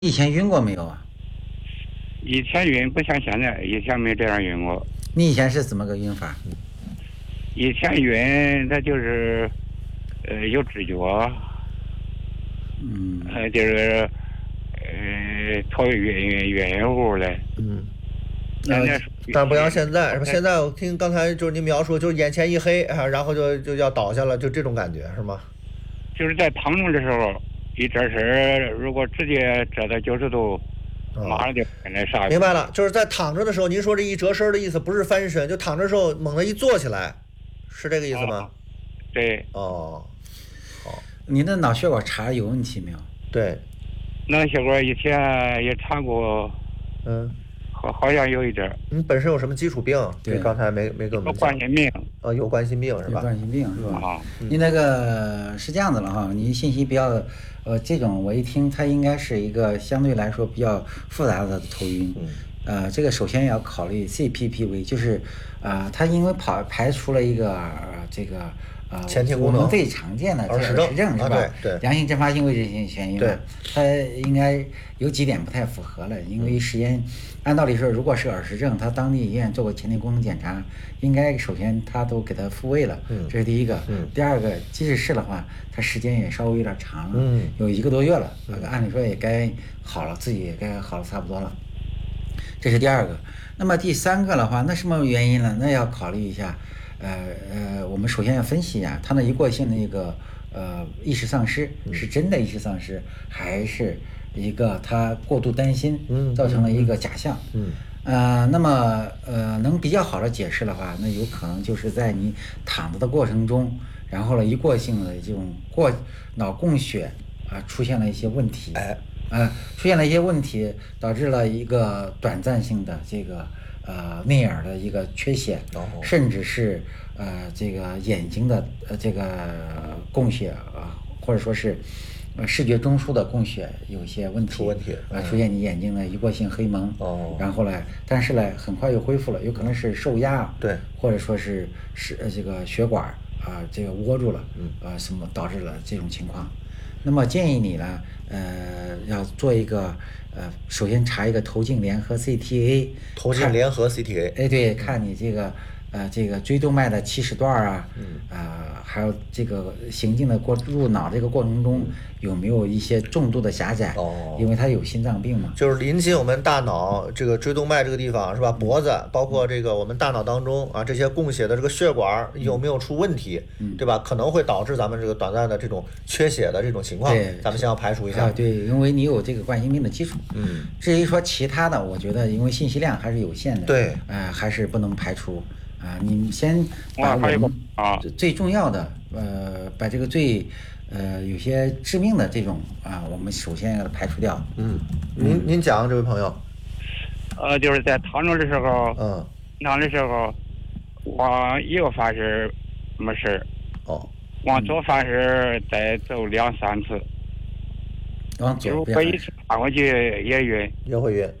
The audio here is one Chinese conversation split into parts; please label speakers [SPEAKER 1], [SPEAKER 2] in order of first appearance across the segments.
[SPEAKER 1] 以前晕过没有啊？
[SPEAKER 2] 以前晕不像现在，以前没这样晕过。
[SPEAKER 1] 你以前是怎么个晕法？
[SPEAKER 2] 以前晕，它就是有知觉，
[SPEAKER 1] 嗯，
[SPEAKER 2] 就是头晕乎的。现在
[SPEAKER 3] 但不像现在是吧？现在我听刚才就是您描述，就是眼前一黑啊，然后就要倒下了，就这种感觉是吗？
[SPEAKER 2] 就是在躺着的时候，一折身，如果直接折到90度，马上就跟着上去。
[SPEAKER 3] 明白了，就是在躺着的时候，您说这一折身的意思不是翻身，就躺着的时候猛地一坐起来，是这个意思吗？
[SPEAKER 2] 对。
[SPEAKER 3] 哦，好，
[SPEAKER 1] 你的脑血管查有问题没有？
[SPEAKER 3] 对，
[SPEAKER 2] 脑血管以前也查过，好像有一点。
[SPEAKER 3] 你本身有什么基础病？
[SPEAKER 1] 对，
[SPEAKER 3] 刚才没跟我们讲。
[SPEAKER 2] 冠心病。
[SPEAKER 3] 有冠心病是吧？
[SPEAKER 1] 有冠心病是吧？
[SPEAKER 2] 啊，
[SPEAKER 1] 你那个是这样子了哈，你信息比较，这种我一听它应该是一个相对来说比较复杂的头晕。这个首先要考虑 CPPV，就是它因为排除了一个这个
[SPEAKER 3] 前庭功能
[SPEAKER 1] 我们最常见的这个
[SPEAKER 3] 耳石
[SPEAKER 1] 症是吧？
[SPEAKER 3] 对，
[SPEAKER 1] 良性阵发性位置性眩晕嘛，它应该有几点不太符合了，因为时间按道理说，如果是耳石症，他当地医院做过前庭功能检查，应该首先他都给他复位了，这是第一个。第二个，即使是的话，他时间也稍微有点长，有1个多月了，按理说也该好了，自己也该好了差不多了。这是第二个。那么第三个的话，那什么原因呢？那要考虑一下，我们首先要分析一下他那一过性的一个意识丧失，是真的意识丧失，还是一个他过度担心造成了一个假象？那么能比较好的解释的话，那有可能就是在你躺着的过程中，然后呢一过性的这种脑供血出现了一些问题。出现了一些问题，导致了一个短暂性的这个内耳的一个缺血，甚至是这个眼睛的这个供血或者说是视觉中枢的供血有些问题，出现你眼睛的一过性黑蒙，然后呢，但是呢很快又恢复了，有可能是受压，
[SPEAKER 3] 对，
[SPEAKER 1] 或者说是这个血管这个窝住了，什么导致了这种情况。那么建议你呢，要做一个首先查一个头颈联合 CTA，
[SPEAKER 3] 头颈联合 CTA，
[SPEAKER 1] 对，看你这个这个椎动脉的起始段还有这个行进的入脑这个过程中有没有一些重度的狭窄，因为它有心脏病嘛，
[SPEAKER 3] 就是临近我们大脑这个椎动脉这个地方是吧？脖子包括这个我们大脑当中这些供血的这个血管有没有出问题，对吧？可能会导致咱们这个短暂的这种缺血的这种情况，咱们先要排除一下。
[SPEAKER 1] 对，因为你有这个冠心病的基础。至于说其他的，我觉得因为信息量还是有限的，
[SPEAKER 3] 对，
[SPEAKER 1] 还是不能排除。你先把我们最重要的把这个最有些致命的这种我们首先要排除掉。
[SPEAKER 3] 您讲这位朋友，
[SPEAKER 2] 就是在躺着的时候，躺的时候，往右翻身没事，往左翻身再走2、3次，
[SPEAKER 1] 往左
[SPEAKER 2] 如果一次翻过去也晕，
[SPEAKER 3] 也会晕，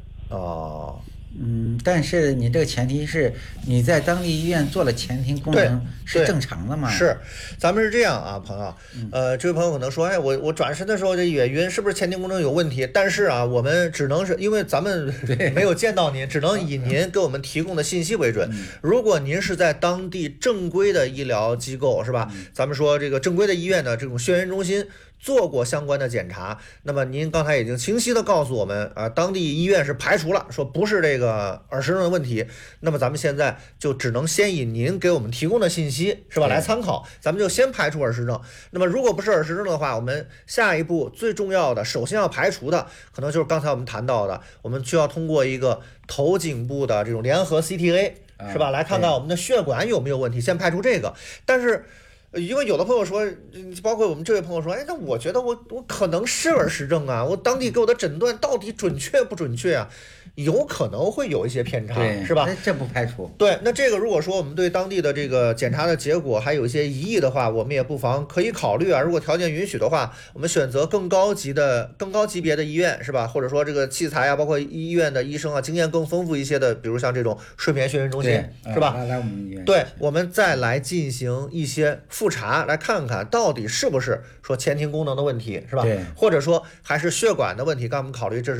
[SPEAKER 1] 但是你这个前提是你在当地医院做了前庭功能是正常的吗？
[SPEAKER 3] 是，咱们是这样朋友，这位朋友可能说，我转身的时候这也晕，是不是前庭功能有问题？但是我们只能是因为咱们没有见到您，只能以您给我们提供的信息为准。如果您是在当地正规的医疗机构是吧？咱们说这个正规的医院的这种血源中心做过相关的检查，那么您刚才已经清晰的告诉我们当地医院是排除了，说不是这个耳石症的问题。那么咱们现在就只能先以您给我们提供的信息是吧来参考，咱们就先排除耳石症。那么如果不是耳石症的话，我们下一步最重要的首先要排除的可能就是刚才我们谈到的，我们需要通过一个头颈部的这种联合 CTA 是吧，来看看我们的血管有没有问题，先排除这个。但是因为有的朋友说，包括我们这位朋友说，那我觉得我可能是耳石症我当地给我的诊断到底准确不准确有可能会有一些偏差，是吧？
[SPEAKER 1] 这不排除。
[SPEAKER 3] 对，那这个如果说我们对当地的这个检查的结果还有一些疑义的话，我们也不妨可以考虑啊，如果条件允许的话，我们选择更高级别的医院，是吧？或者说这个器材啊，包括医院的医生啊，经验更丰富一些的，比如像这种睡眠训练中心，是吧？
[SPEAKER 1] 来我们医院。
[SPEAKER 3] 对，我们再来进行一些复查，来看看到底是不是说前庭功能的问题，是吧？
[SPEAKER 1] 对，
[SPEAKER 3] 或者说还是血管的问题。刚才我们考虑这是